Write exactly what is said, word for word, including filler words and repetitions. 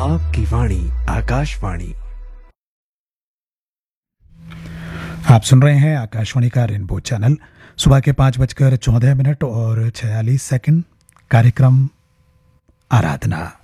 आपकी वाणी आकाशवाणी। आप सुन रहे हैं आकाशवाणी का रेनबो चैनल। सुबह के पाँच बजकर चौदह मिनट और छियालीस सेकंड। कार्यक्रम आराधना।